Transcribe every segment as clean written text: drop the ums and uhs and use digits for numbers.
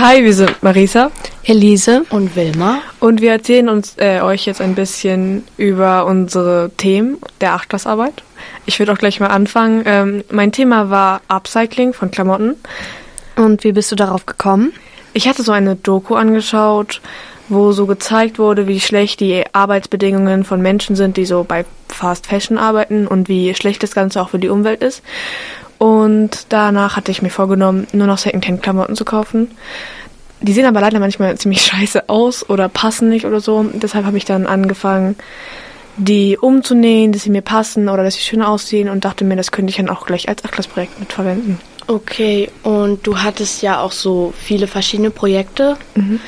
Hi, wir sind Marisa, Elise und Wilma und wir erzählen euch jetzt ein bisschen über unsere Themen der Achtklassarbeit. Ich würde auch gleich mal anfangen. Mein Thema war Upcycling von Klamotten. Und wie bist du darauf gekommen? Ich hatte so eine Doku angeschaut, wo so gezeigt wurde, wie schlecht die Arbeitsbedingungen von Menschen sind, die so bei Fast Fashion arbeiten und wie schlecht das Ganze auch für die Umwelt ist. Und danach hatte ich mir vorgenommen, nur noch Secondhand-Klamotten zu kaufen. Die sehen aber leider manchmal ziemlich scheiße aus oder passen nicht oder so. Deshalb habe ich dann angefangen, die umzunähen, dass sie mir passen oder dass sie schön aussehen und dachte mir, das könnte ich dann auch gleich als Achtklassprojekt mitverwenden. Okay, und du hattest ja auch so viele verschiedene Projekte. Mhm.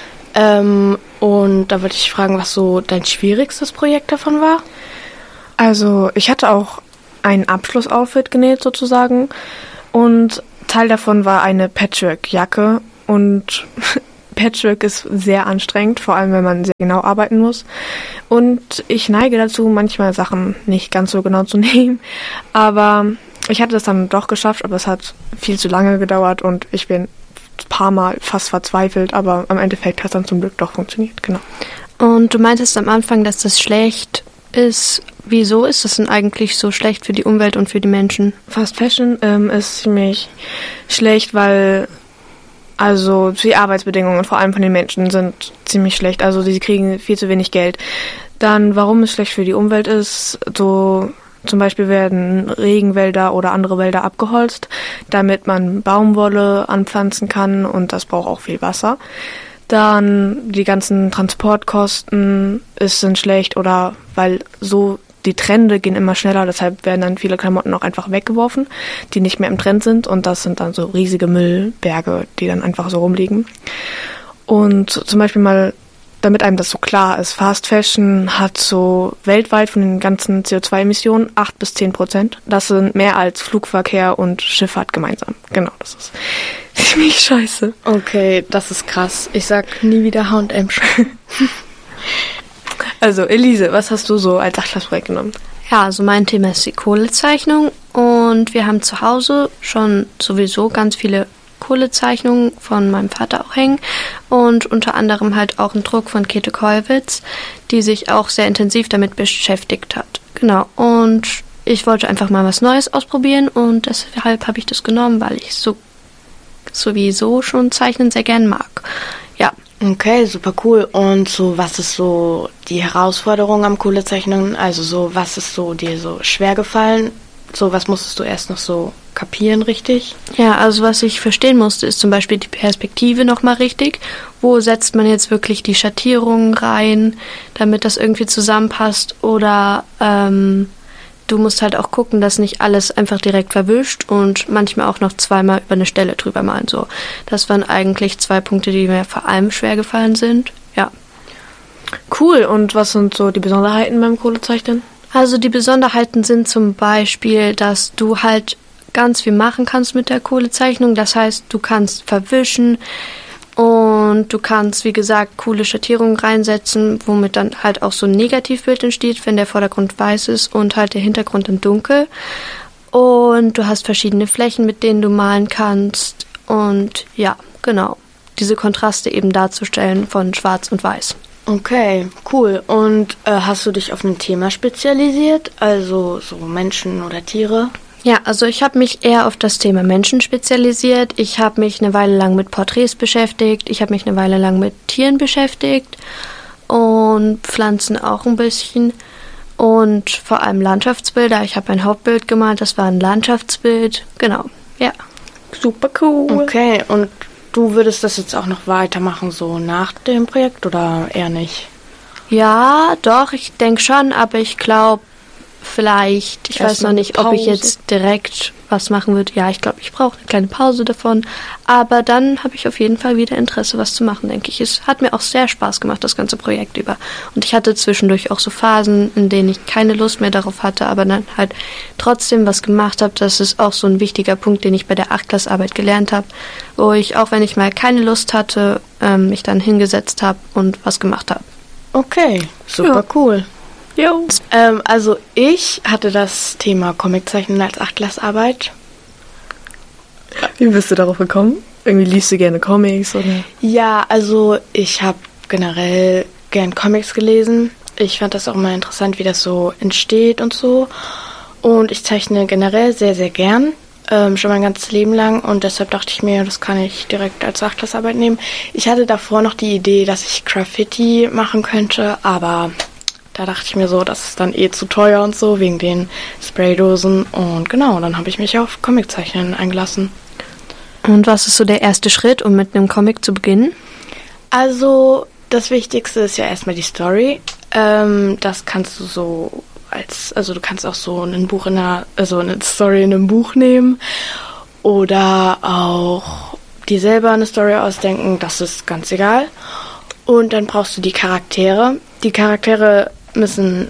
Und da wollte ich fragen, was so dein schwierigstes Projekt davon war? Also ich hatte auch ein Abschlussoutfit genäht sozusagen und Teil davon war eine Patchwork-Jacke und Patchwork ist sehr anstrengend, vor allem wenn man sehr genau arbeiten muss und ich neige dazu, manchmal Sachen nicht ganz so genau zu nehmen, aber ich hatte das dann doch geschafft, aber es hat viel zu lange gedauert und ich bin ein paar Mal fast verzweifelt, aber am Endeffekt hat es dann zum Glück doch funktioniert, genau. Und du meintest am Anfang, dass das schlecht ist. Wieso ist das denn eigentlich so schlecht für die Umwelt und für die Menschen? Fast Fashion ist ziemlich schlecht, weil also die Arbeitsbedingungen vor allem von den Menschen sind ziemlich schlecht. Also sie kriegen viel zu wenig Geld. Dann, warum es schlecht für die Umwelt ist, so zum Beispiel werden Regenwälder oder andere Wälder abgeholzt, damit man Baumwolle anpflanzen kann und das braucht auch viel Wasser. Dann die ganzen Transportkosten sind schlecht oder weil so die Trende gehen immer schneller, deshalb werden dann viele Klamotten auch einfach weggeworfen, die nicht mehr im Trend sind und das sind dann so riesige Müllberge, die dann einfach so rumliegen. Und zum Beispiel mal, damit einem das so klar ist, Fast Fashion hat so weltweit von den ganzen CO2-Emissionen 8-10%. Das sind mehr als Flugverkehr und Schifffahrt gemeinsam. Genau, das ist ziemlich scheiße. Okay, das ist krass. Ich sag nie wieder H&M. Also Elise, was hast du so als Achtklassprojekt genommen? Ja, also mein Thema ist die Kohlezeichnung und wir haben zu Hause schon sowieso ganz viele Kohlezeichnungen von meinem Vater auch hängen und unter anderem halt auch einen Druck von Käthe Kollwitz, die sich auch sehr intensiv damit beschäftigt hat. Genau, und ich wollte einfach mal was Neues ausprobieren und deshalb habe ich das genommen, weil ich sowieso schon Zeichnen sehr gern mag. Ja. Okay, super cool. Und so, was ist so die Herausforderung am Kohlezeichnen? Also so, was ist so dir so schwer gefallen? So, was musstest du erst noch so kapieren, richtig? Ja, also was ich verstehen musste, ist zum Beispiel die Perspektive nochmal richtig. Wo setzt man jetzt wirklich die Schattierungen rein, damit das irgendwie zusammenpasst? Oder du musst halt auch gucken, dass nicht alles einfach direkt verwischt und manchmal auch noch zweimal über eine Stelle drüber malen. So, das waren eigentlich 2 Punkte, die mir vor allem schwer gefallen sind. Ja. Cool. Und was sind so die Besonderheiten beim Kohlezeichnen? Also die Besonderheiten sind zum Beispiel, dass du halt ganz viel machen kannst mit der Kohlezeichnung. Das heißt, du kannst verwischen und du kannst, wie gesagt, coole Schattierungen reinsetzen, womit dann halt auch so ein Negativbild entsteht, wenn der Vordergrund weiß ist und halt der Hintergrund dann dunkel. Und du hast verschiedene Flächen, mit denen du malen kannst. Und ja, genau, diese Kontraste eben darzustellen von Schwarz und Weiß. Okay, cool. Und hast du dich auf ein Thema spezialisiert? Also so Menschen oder Tiere? Ja, also ich habe mich eher auf das Thema Menschen spezialisiert. Ich habe mich eine Weile lang mit Porträts beschäftigt. Ich habe mich eine Weile lang mit Tieren beschäftigt und Pflanzen auch ein bisschen. Und vor allem Landschaftsbilder. Ich habe ein Hauptbild gemalt, das war ein Landschaftsbild. Genau, ja. Super cool. Okay, und du würdest das jetzt auch noch weitermachen, so nach dem Projekt oder eher nicht? Ja, doch, ich denke schon, aber ich glaube, vielleicht, ich weiß noch nicht, ob ich jetzt direkt was machen würde. Ja, ich glaube, ich brauche eine kleine Pause davon. Aber dann habe ich auf jeden Fall wieder Interesse, was zu machen, denke ich. Es hat mir auch sehr Spaß gemacht, das ganze Projekt über. Und ich hatte zwischendurch auch so Phasen, in denen ich keine Lust mehr darauf hatte, aber dann halt trotzdem was gemacht habe. Das ist auch so ein wichtiger Punkt, den ich bei der Achtklassarbeit gelernt habe, wo ich, auch wenn ich mal keine Lust hatte, mich dann hingesetzt habe und was gemacht habe. Okay, super cool. Jo. Also ich hatte das Thema Comiczeichnen als Achtklassarbeit. Wie bist du darauf gekommen? irgendwie liest du gerne Comics, oder? Ja, also ich habe generell gern Comics gelesen. Ich fand das auch immer interessant, wie das so entsteht und so. Und ich zeichne generell sehr, sehr gern. Schon mein ganzes Leben lang. Und deshalb dachte ich mir, das kann ich direkt als Nachklassarbeit nehmen. Ich hatte davor noch die Idee, dass ich Graffiti machen könnte, aber da dachte ich mir so, das ist dann zu teuer und so, wegen den Spraydosen. Und genau, dann habe ich mich auf Comiczeichnen eingelassen. Und was ist so der erste Schritt, um mit einem Comic zu beginnen? Also, das Wichtigste ist ja erstmal die Story. Das kannst du so du kannst auch so eine Story in einem Buch nehmen oder auch dir selber eine Story ausdenken, das ist ganz egal. Und dann brauchst du die Charaktere. Die Charaktere müssen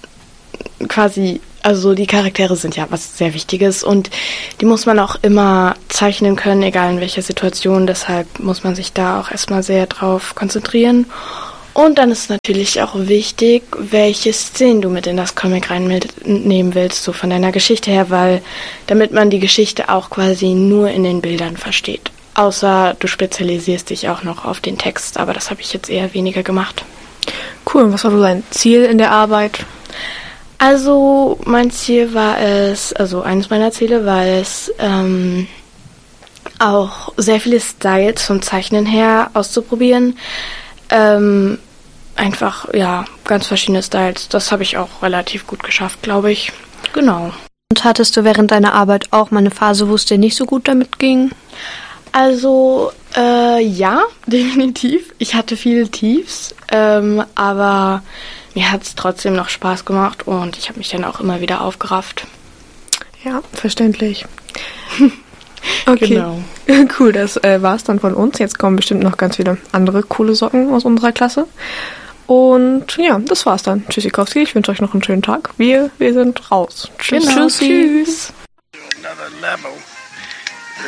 die Charaktere sind ja was sehr Wichtiges und die muss man auch immer zeichnen können, egal in welcher Situation. Deshalb muss man sich da auch erstmal sehr drauf konzentrieren. Und dann ist natürlich auch wichtig, welche Szenen du mit in das Comic reinnehmen willst, so von deiner Geschichte her, damit man die Geschichte auch quasi nur in den Bildern versteht. Außer du spezialisierst dich auch noch auf den Text, aber das habe ich jetzt eher weniger gemacht. Cool, und was war so dein Ziel in der Arbeit? Also mein Ziel war es, eines meiner Ziele war es, auch sehr viele Styles vom Zeichnen her auszuprobieren. Ganz verschiedene Styles. Das habe ich auch relativ gut geschafft, glaube ich. Genau. Und hattest du während deiner Arbeit auch mal eine Phase, wo es dir nicht so gut damit ging? Also, ja, definitiv. Ich hatte viele Tiefs, aber mir hat es trotzdem noch Spaß gemacht und ich habe mich dann auch immer wieder aufgerafft. Ja, verständlich. Okay, genau. Cool, das war's dann von uns. Jetzt kommen bestimmt noch ganz viele andere coole Socken aus unserer Klasse. Und ja, das war's dann. Tschüssikowski, ich wünsche euch noch einen schönen Tag. Wir sind raus. Tschüss. Genau, tschüss. Another level.